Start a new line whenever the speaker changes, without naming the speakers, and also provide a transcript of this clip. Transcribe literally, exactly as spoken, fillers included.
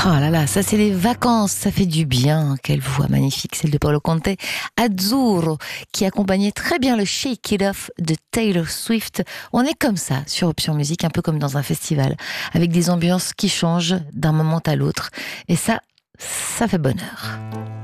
Ah là là, ça c'est les vacances, ça fait du bien. Quelle voix magnifique, celle de Paolo Conte. Azzurro, qui accompagnait très bien le Shake It Off de Taylor Swift. On est comme ça sur Option Musique, un peu comme dans un festival, avec des ambiances qui changent d'un moment à l'autre. Et ça, ça fait bonheur.